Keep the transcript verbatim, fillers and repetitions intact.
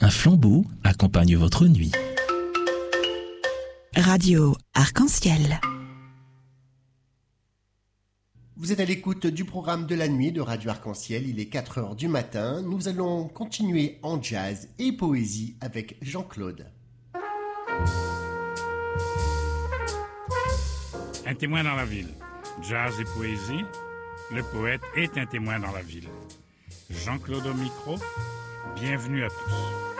Un flambeau accompagne votre nuit. Radio Arc-en-Ciel. Vous êtes à l'écoute du programme de la nuit de Radio Arc-en-Ciel. Il est quatre heures du matin. Nous allons continuer en jazz et poésie avec Jean-Claude. Un témoin dans la ville. Jazz et poésie. Le poète est un témoin dans la ville. Jean-Claude au micro. Bienvenue à tous.